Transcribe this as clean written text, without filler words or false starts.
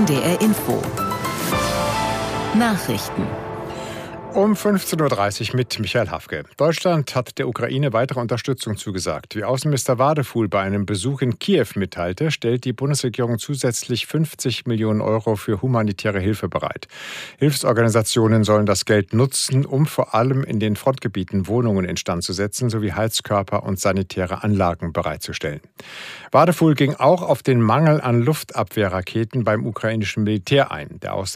NDR Info. Nachrichten. Um 15.30 Uhr mit Michael Hafke. Deutschland hat der Ukraine weitere Unterstützung zugesagt. Wie Außenminister Wadefuhl bei einem Besuch in Kiew mitteilte, stellt die Bundesregierung zusätzlich 50 Millionen Euro für humanitäre Hilfe bereit. Hilfsorganisationen sollen das Geld nutzen, um vor allem in den Frontgebieten Wohnungen instand zu setzen sowie Heizkörper und sanitäre Anlagen bereitzustellen. Wadefuhl ging auch auf den Mangel an Luftabwehrraketen beim ukrainischen Militär ein. Der